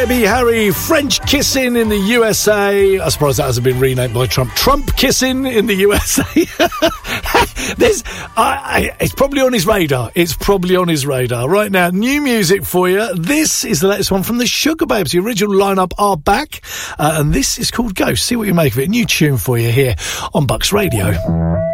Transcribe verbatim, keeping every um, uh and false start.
Debbie Harry, French Kissing in the U S A. I suppose that hasn't been renamed by Trump. Trump Kissing in the U S A. There's, I, I, it's probably on his radar. It's probably on his radar. Right now, new music for you. This is the latest one from the Sugar Babes. The original lineup are back, uh, and this is called Ghost. See what you make of it. New tune for you here on Bucks Radio.